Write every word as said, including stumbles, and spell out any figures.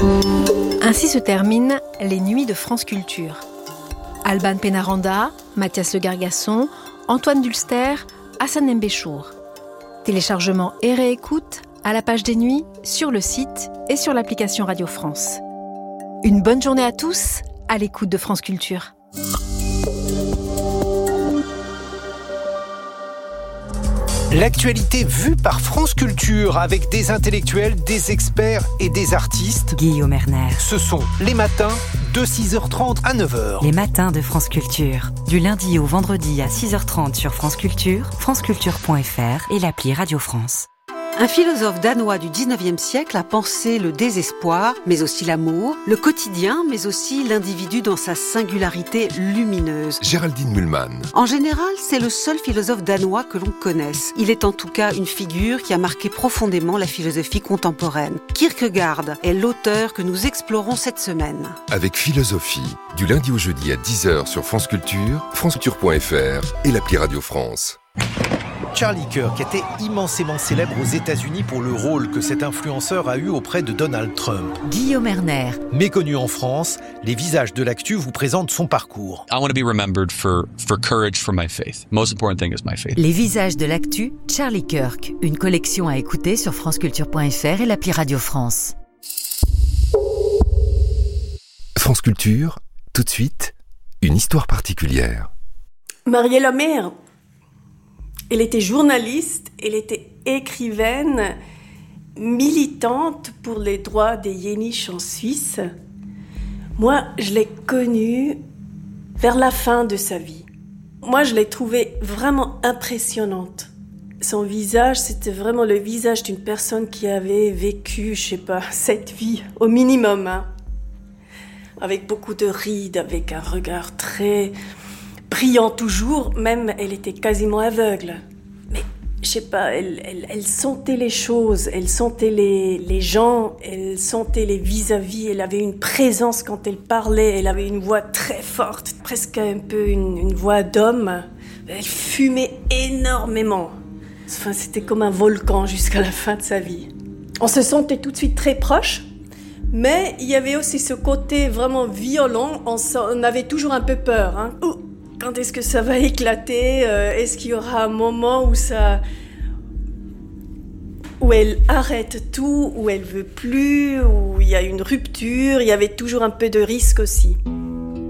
Ainsi se terminent les Nuits de France Culture. Alban Pénaranda, Mathias Le Gargasson, Antoine Dulster, Hassan Mbéchour. Téléchargement et réécoute à la page des Nuits, sur le site et sur l'application Radio France. Une bonne journée à tous, à l'écoute de France Culture. L'actualité vue par France Culture avec des intellectuels, des experts et des artistes. Guillaume Erner. Ce sont les matins de six heures trente à neuf heures. Les matins de France Culture. Du lundi au vendredi à six heures trente sur France Culture, franceculture point f r et l'appli Radio France. Un philosophe danois du dix-neuvième siècle a pensé le désespoir, mais aussi l'amour, le quotidien, mais aussi l'individu dans sa singularité lumineuse. Géraldine Mühlmann. En général, c'est le seul philosophe danois que l'on connaisse. Il est en tout cas une figure qui a marqué profondément la philosophie contemporaine. Kierkegaard est l'auteur que nous explorons cette semaine. Avec Philosophie, du lundi au jeudi à dix heures sur France Culture, franceculture point f r et l'appli Radio France. Charlie Kirk était immensément célèbre aux États-Unis pour le rôle que cet influenceur a eu auprès de Donald Trump. Guillaume Erner. Méconnu en France, les visages de l'actu vous présentent son parcours. I want to be remembered for, for courage for my faith. Most important thing is my faith. Les visages de l'actu, Charlie Kirk. Une collection à écouter sur franceculture point f r et l'appli Radio France. France Culture, tout de suite, une histoire particulière. Mariella Mehr. Elle était journaliste, elle était écrivaine, militante pour les droits des Yéniches en Suisse. Moi, je l'ai connue vers la fin de sa vie. Moi, je l'ai trouvée vraiment impressionnante. Son visage, c'était vraiment le visage d'une personne qui avait vécu, je sais pas, cette vie au minimum, hein. Avec beaucoup de rides, avec un regard très brillant toujours, même elle était quasiment aveugle. Mais je sais pas, elle, elle, elle sentait les choses, elle sentait les, les gens, elle sentait les vis-à-vis, elle avait une présence quand elle parlait, elle avait une voix très forte, presque un peu une, une voix d'homme. Elle fumait énormément. Enfin, c'était comme un volcan jusqu'à la fin de sa vie. On se sentait tout de suite très proches, mais il y avait aussi ce côté vraiment violent, on, on avait toujours un peu peur, hein. Ouh, quand est-ce que ça va éclater ? euh, Est-ce qu'il y aura un moment où ça, où elle arrête tout, où elle veut plus, où il y a une rupture ? Il y avait toujours un peu de risque aussi.